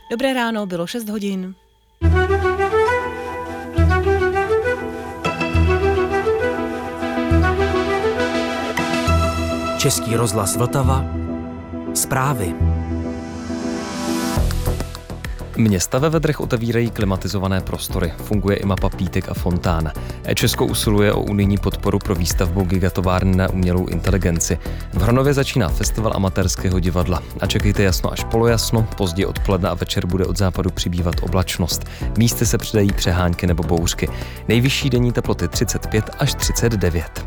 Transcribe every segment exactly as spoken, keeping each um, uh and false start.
Dobré ráno, bylo šest hodin. Český rozhlas Vltava. Zprávy. Města ve vedrech otevírají klimatizované prostory. Funguje i mapa pítek a fontán. Česko usiluje o unijní podporu pro výstavbu gigatovárny na umělou inteligenci. V Hronově začíná festival amatérského divadla. A čekejte jasno až polojasno, později odpoledne a večer bude od západu přibývat oblačnost. Místy se přidají přehánky nebo bouřky. Nejvyšší denní teploty třicet pět až třicet devět.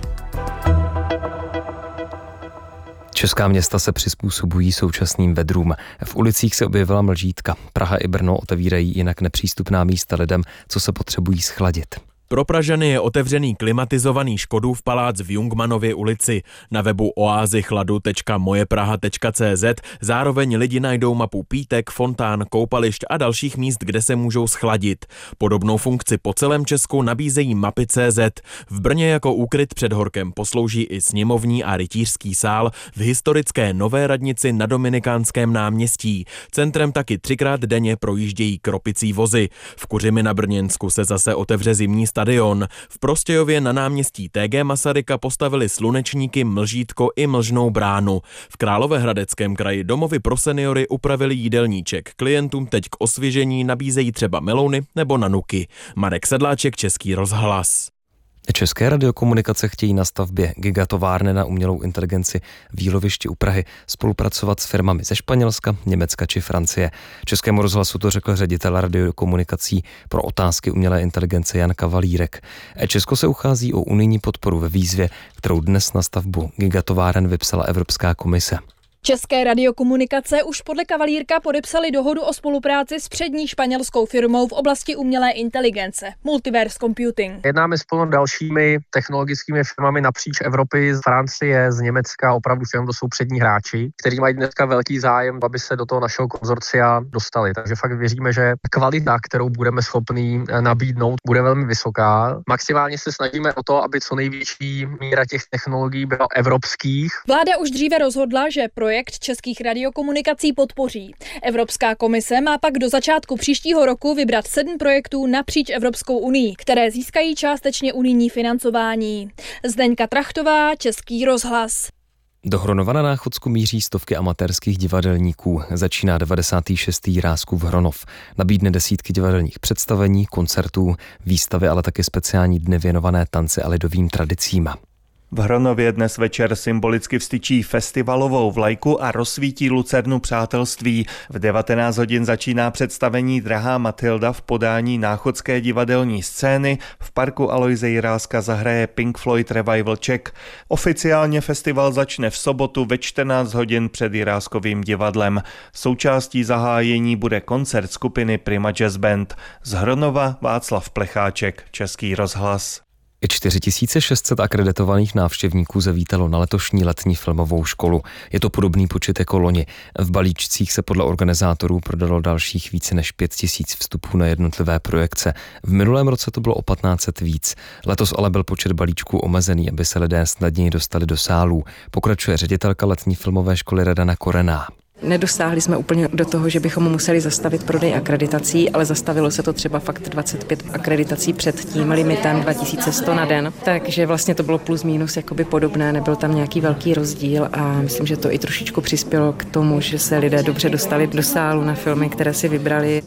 Česká města se přizpůsobují současným vedrům. V ulicích se objevila mlžítka. Praha i Brno otevírají jinak nepřístupná místa lidem, co se potřebují schladit. Pro Pražany je otevřený klimatizovaný Škodův palác v Jungmannově ulici. Na webu oázy chladu tečka mojepraha tečka cé zet zároveň lidi najdou mapu pítek, fontán, koupališť a dalších míst, kde se můžou schladit. Podobnou funkci po celém Česku nabízejí mapy tečka cé zet. V Brně jako úkryt před horkem poslouží i sněmovní a rytířský sál v historické Nové radnici na Dominikánském náměstí. Centrem taky třikrát denně projíždějí kropicí vozy. V Kuřimi na Brněnsku se zase otevře zimní stadion. V Prostějově na náměstí té gé Masaryka postavili slunečníky, mlžítko i mlžnou bránu. V Královéhradeckém kraji domovy pro seniory upravili jídelníček. Klientům teď k osvěžení nabízejí třeba melouny nebo nanuky. Marek Sedláček, Český rozhlas. České radiokomunikace chtějí na stavbě gigatovárny na umělou inteligenci v Jílovišti u Prahy spolupracovat s firmami ze Španělska, Německa či Francie. Českému rozhlasu to řekl ředitel radiokomunikací pro otázky umělé inteligence Jan Kavalírek. Česko se uchází o unijní podporu ve výzvě, kterou dnes na stavbu gigatováren vypsala Evropská komise. České radiokomunikace už podle Kavalírka podepsali dohodu o spolupráci s přední španělskou firmou v oblasti umělé inteligence Multiverse Computing. Jednáme spolu s dalšími technologickými firmami napříč Evropy, z Francie, z Německa, opravdu všechno to jsou přední hráči, kteří mají dneska velký zájem, aby se do toho našeho konzorcia dostali. Takže fakt věříme, že kvalita, kterou budeme schopní nabídnout, bude velmi vysoká. Maximálně se snažíme o to, aby co největší míra těch technologií byla evropských. Vláda už dříve rozhodla, že projekt Projekt českých radiokomunikací podpoří. Evropská komise má pak do začátku příštího roku vybrat sedm projektů napříč Evropskou unii, které získají částečně unijní financování. Zdeňka Trachtová, Český rozhlas. Do Hronova na Náchodsku míří stovky amatérských divadelníků. Začíná devadesátý šestý Jiráskův Hronov. Nabídne desítky divadelních představení, koncertů, výstavy, ale také speciální dny věnované tanci a lidovým tradicím. V Hronově dnes večer symbolicky vztyčí festivalovou vlajku a rozsvítí lucernu přátelství. V devatenáct hodin začíná představení Drahá Matilda v podání náchodské divadelní scény. V parku Aloise Jiráska zahraje Pink Floyd Revival Czech. Oficiálně festival začne v sobotu ve čtrnáct hodin před Jiráskovým divadlem. Součástí zahájení bude koncert skupiny Prima Jazz Band. Z Hronova Václav Plecháček, Český rozhlas. čtyři tisíce šest set akreditovaných návštěvníků zavítalo na letošní letní filmovou školu. Je to podobný počet jako loni. V balíčcích se podle organizátorů prodalo dalších více než pět tisíc vstupů na jednotlivé projekce. V minulém roce to bylo o patnáct set víc. Letos ale byl počet balíčků omezený, aby se lidé snadněji dostali do sálů. Pokračuje ředitelka letní filmové školy Radana Korená. Nedosáhli jsme úplně do toho, že bychom museli zastavit prodej akreditací, ale zastavilo se to třeba fakt dvacet pět akreditací před tím limitem dva tisíce sto na den. Takže vlastně to bylo plus minus jakoby podobné, nebyl tam nějaký velký rozdíl a myslím, že to i trošičku přispělo k tomu, že se lidé dobře dostali do sálu na filmy, které si vybrali.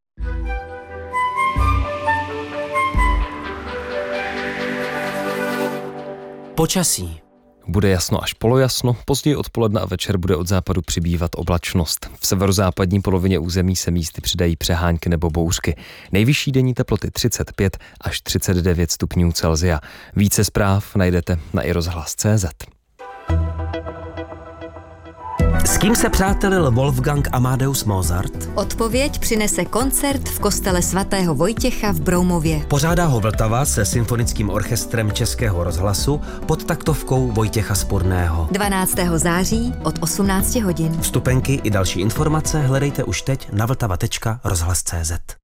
Počasí. Bude jasno až polojasno, později odpoledne a večer bude od západu přibývat oblačnost. V severozápadní polovině území se místy přidají přehánky nebo bouřky. Nejvyšší denní teploty třicet pět až třicet devět stupňů Celsia. Více zpráv najdete na i rozhlas tečka cé zet. S kým se přátelil Wolfgang Amadeus Mozart? Odpověď přinese koncert v kostele svatého Vojtěcha v Broumově. Pořádá ho Vltava se symfonickým orchestrem Českého rozhlasu pod taktovkou Vojtěcha Spurného. dvanáctého září od osmnácti hodin. Vstupenky i další informace hledejte už teď na vltava tečka rozhlas tečka cé zet.